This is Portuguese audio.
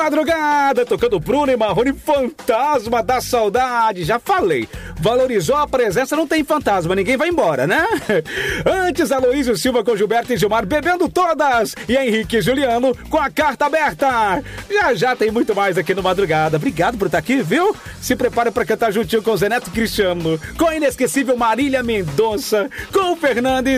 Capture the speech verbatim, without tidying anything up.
Madrugada, tocando Bruno e Marrone, Fantasma da Saudade. Já falei, valorizou a presença, não tem fantasma, ninguém vai embora, né? Antes, Aloysio Silva com Gilberto e Gilmar bebendo todas. E Henrique e Juliano com a carta aberta. Já já tem muito mais aqui no Madrugada. Obrigado por estar aqui, viu? Se prepara para cantar juntinho com o Zé Neto e Cristiano, com a inesquecível Marília Mendonça, com o Fernandes.